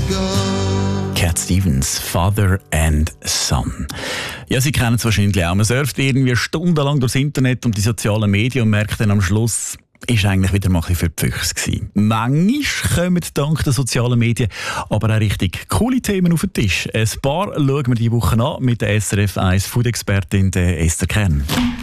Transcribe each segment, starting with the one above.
Cat Stevens, Father and Son. Ja, Sie kennen es wahrscheinlich auch. Man surft irgendwie stundenlang durchs Internet und die sozialen Medien und merkt dann am Schluss, ist eigentlich wieder mal ein bisschen für die Füchse gewesen. Manchmal kommen dank der sozialen Medien aber auch richtig coole Themen auf den Tisch. Ein paar schauen wir diese Woche an mit der SRF 1 Food-Expertin Esther Kern.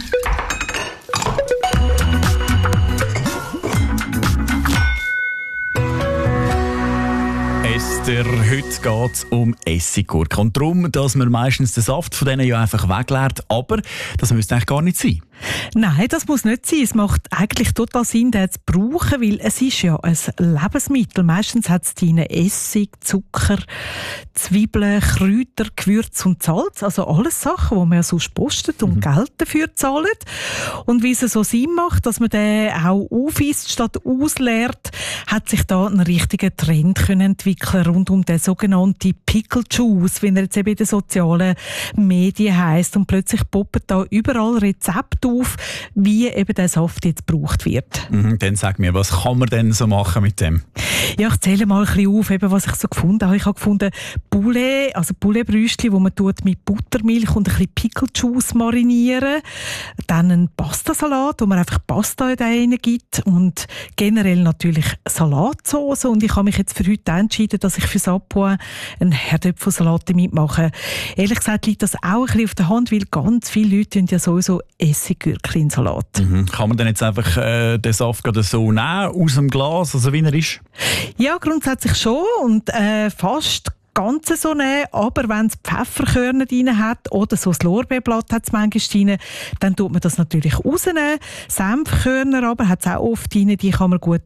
Esther, heute geht es um Essiggurken. Und darum, dass man meistens den Saft von denen ja einfach wegleert. Aber das müsste eigentlich gar nicht sein. Nein, das muss nicht sein. Es macht eigentlich total Sinn, den zu brauchen, weil es ist ja ein Lebensmittel. Meistens hat es drin Essig, Zucker, Zwiebeln, Kräuter, Gewürz und Salz. Also alles Sachen, die man ja sonst postet und Geld dafür zahlt. Und wie es so Sinn macht, dass man den auch aufisst statt ausleert, hat sich da ein richtiger Trend können entwickeln rund um den sogenannten Pickle Juice, wie er jetzt eben in den sozialen Medien heisst. Und plötzlich poppen da überall Rezepte auf, wie eben der Saft jetzt gebraucht wird. Dann sag mir, was kann man denn so machen mit dem? Ja, ich zähle mal ein bisschen auf, eben, was ich so gefunden habe. Ich habe gefunden, Poulet, also Poulet-Brüstchen, wo man tut mit Buttermilch und ein bisschen Pickle Juice marinieren. Dann ein Pastasalat, wo man einfach Pasta in den gibt und generell natürlich Salatsauce. Und ich habe mich jetzt für heute entschieden, dass ich für Sapoin einen Herdöpfelsalat mitmache. Ehrlich gesagt liegt das auch ein bisschen auf der Hand, weil ganz viele Leute tun ja sowieso Essiggurken in Salat. Kann man dann jetzt einfach den Saft gerade so nehmen, aus dem Glas, also wie er ist? Ja, grundsätzlich schon und fast Ganze so nehmen, aber wenn es Pfefferkörner drin hat oder so das Lorbeerblatt hat es manchmal drin, dann tut man das natürlich rausnehmen. Senfkörner aber hat es auch oft drin, die kann man gut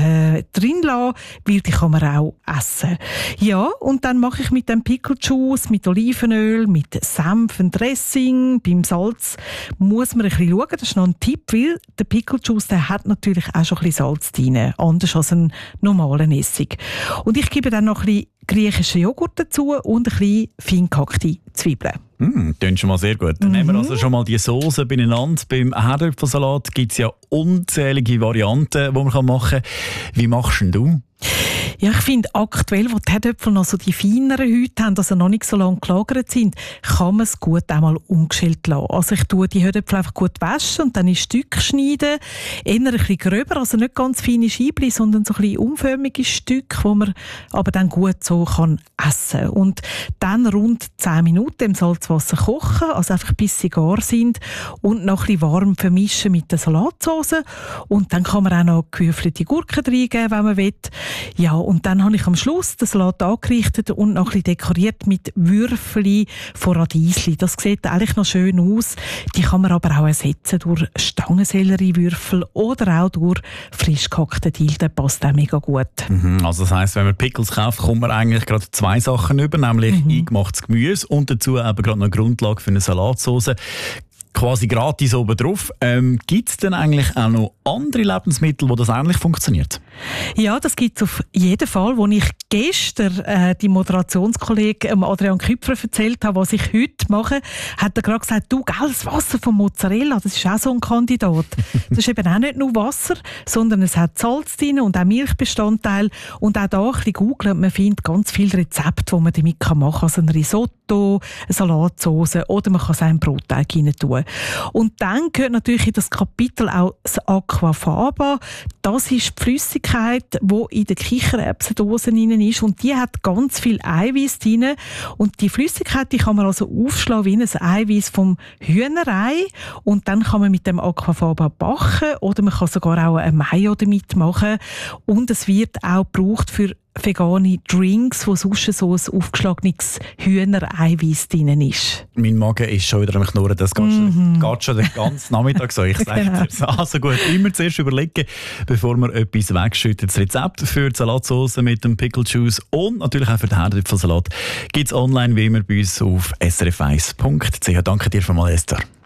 drin lassen, weil die kann man auch essen. Ja, und dann mache ich mit dem Pickle Juice, mit Olivenöl, mit Senf ein Dressing. Beim Salz muss man ein bisschen schauen, das ist noch ein Tipp, weil der Pickle Juice, der hat natürlich auch schon ein bisschen Salz drin, anders als ein normalen Essig. Und ich gebe dann noch ein bisschen griechischen Joghurt dazu und ein bisschen fein gehackte Zwiebeln. Klingt schon mal sehr gut. Dann nehmen wir also schon mal die Soße beieinander. Beim Herdöpfelsalat gibt es ja unzählige Varianten, die man machen kann. Wie machst denn du? Ja, ich finde aktuell, wo die Herdöpfel noch so die feineren Häute haben, also noch nicht so lange gelagert sind, kann man es gut einmal umgeschält lassen. Also ich tue die Herdöpfel einfach gut waschen und dann in Stücke schneiden. Eher ein bisschen gröber, also nicht ganz feine Scheibchen, sondern so ein bisschen umförmige Stücke, die man aber dann gut so kann essen. Und dann rund 10 Minuten im Salzwasser kochen, also einfach bis sie gar sind und noch ein bisschen warm vermischen mit der Salatsauce. Und dann kann man auch noch gehäufte Gurken reingeben, wenn man will. Ja, und dann habe ich am Schluss den Salat angerichtet und noch ein bisschen dekoriert mit Würfeln von Radiesli. Das sieht eigentlich noch schön aus. Die kann man aber auch ersetzen durch Stangensellerie-Würfel oder auch durch frisch gehackten Dill. Der passt auch mega gut. Also das heisst, wenn man Pickles kauft, kommt man eigentlich gerade 2 Sachen über, nämlich eingemachtes Gemüse und dazu eben gerade noch eine Grundlage für eine Salatsauce. Quasi gratis oben drauf. Gibt es denn eigentlich auch noch andere Lebensmittel, wo das ähnlich funktioniert? Ja, das gibt es auf jeden Fall. Als ich gestern die Moderationskollegen Adrian Küpfer erzählt habe, was ich heute mache, hat er gerade gesagt, du, gell, das Wasser von Mozzarella, das ist auch so ein Kandidat. Das ist eben auch nicht nur Wasser, sondern es hat Salz drin und auch Milchbestandteil. Und auch da ein bisschen googeln, man findet ganz viele Rezepte, die man damit machen kann. Also ein Risotto, eine Salatsauce oder man kann es auch in Brotteig rein tun. Und dann gehört natürlich in das Kapitel auch das Aquafaba. Das ist die Flüssigkeit, die in der Kichererbsendose drin ist. Und die hat ganz viel Eiweiß drin. Und die Flüssigkeit, die kann man also aufschlagen wie ein Eiweiß vom Hühnerei. Und dann kann man mit dem Aquafaba backen oder man kann sogar auch ein Mayo damit machen. Und es wird auch gebraucht für vegane Drinks, wo sonst so ein aufgeschlagenes Hühnereiweiß drin ist. Mein Magen ist schon wieder am Knurren, das geht schon den ganzen Nachmittag so. Ich sage dir, also gut, immer zuerst überlegen, bevor man etwas wegschüttet. Das Rezept für die Salatsauce mit dem Pickle Juice und natürlich auch für den Herdöpfelsalat gibt es online wie immer bei uns auf srf1.ch. Danke dir vielmals, Esther.